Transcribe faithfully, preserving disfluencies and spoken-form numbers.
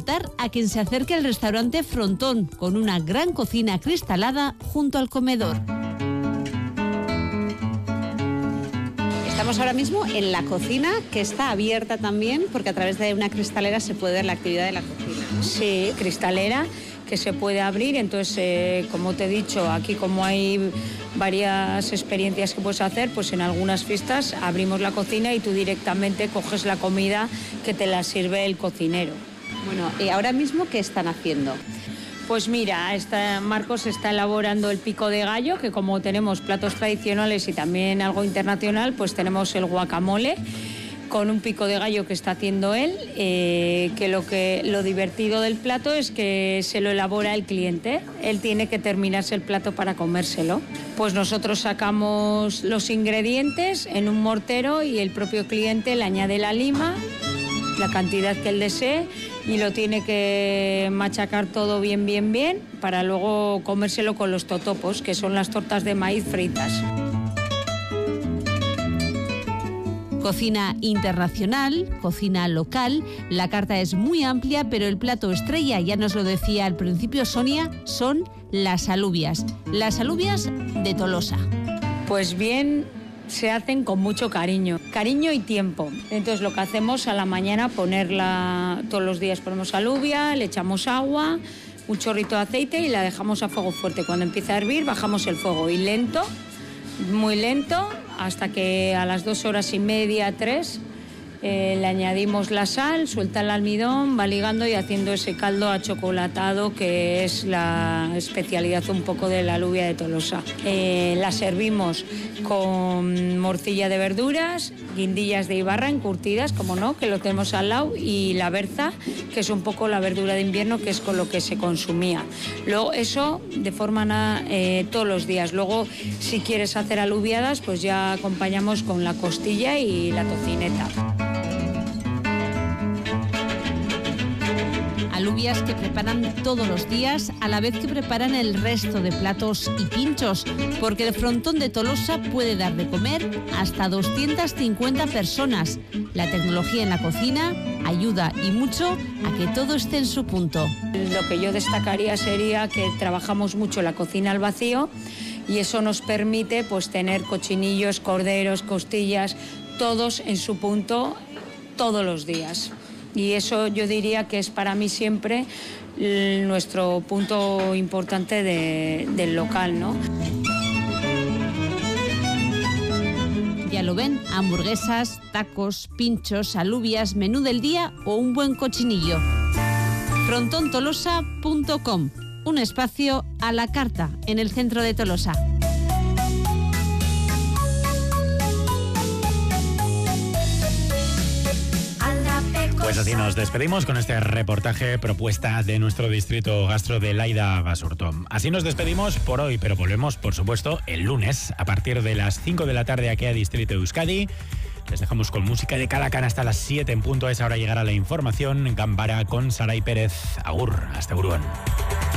invitar a quien se acerque al restaurante Frontón, con una gran cocina cristalada junto al comedor. Estamos ahora mismo en la cocina, que está abierta también, porque a través de una cristalera se puede ver la actividad de la cocina, ¿no? Sí, cristalera que se puede abrir, entonces eh, como te he dicho, aquí como hay varias experiencias que puedes hacer, pues en algunas fiestas abrimos la cocina y tú directamente coges la comida que te la sirve el cocinero. Bueno, ¿y ahora mismo qué están haciendo? Pues mira, está, Marcos está elaborando el pico de gallo, que como tenemos platos tradicionales y también algo internacional, pues tenemos el guacamole con un pico de gallo que está haciendo él, eh, que lo que lo divertido del plato es que se lo elabora el cliente, él tiene que terminarse el plato para comérselo. Pues nosotros sacamos los ingredientes en un mortero y el propio cliente le añade la lima, la cantidad que él desee, y lo tiene que machacar todo bien, bien, bien, para luego comérselo con los totopos, que son las tortas de maíz fritas. Cocina internacional, cocina local, la carta es muy amplia, pero el plato estrella, ya nos lo decía al principio Sonia, son las alubias. Las alubias de Tolosa. Pues bien, se hacen con mucho cariño, cariño y tiempo. Entonces lo que hacemos a la mañana, ponerla, todos los días ponemos alubia, le echamos agua, un chorrito de aceite y la dejamos a fuego fuerte. Cuando empieza a hervir bajamos el fuego y lento, muy lento, hasta que a las dos horas y media, tres, eh, le añadimos la sal, suelta el almidón, va ligando y haciendo ese caldo achocolatado que es la especialidad un poco de la alubia de Tolosa. Eh, la servimos con morcilla de verduras, guindillas de Ibarra encurtidas, como no, que lo tenemos al lado, y la berza, que es un poco la verdura de invierno, que es con lo que se consumía. Luego eso de forma eh, todos los días. Luego, si quieres hacer alubiadas, pues ya acompañamos con la costilla y la tocineta. Alubias que preparan todos los días, a la vez que preparan el resto de platos y pinchos, porque el Frontón de Tolosa puede dar de comer hasta doscientas cincuenta personas. La tecnología en la cocina ayuda y mucho a que todo esté en su punto. Lo que yo destacaría sería que trabajamos mucho la cocina al vacío y eso nos permite pues tener cochinillos, corderos, costillas, todos en su punto todos los días. Y eso yo diría que es para mí siempre nuestro punto importante de, del local, ¿no? Ya lo ven, hamburguesas, tacos, pinchos, alubias, menú del día o un buen cochinillo. frontón tolosa punto com, un espacio a la carta en el centro de Tolosa. Pues así nos despedimos con este reportaje propuesta de nuestro distrito gastro de Laida Basurto. Así nos despedimos por hoy, pero volvemos, por supuesto, el lunes a partir de las cinco de la tarde aquí a Distrito Euskadi. Les dejamos con música de Calacan hasta las siete en punto. A esa hora llegará la información. Gambara con Saray Pérez. Agur, hasta Uruguay.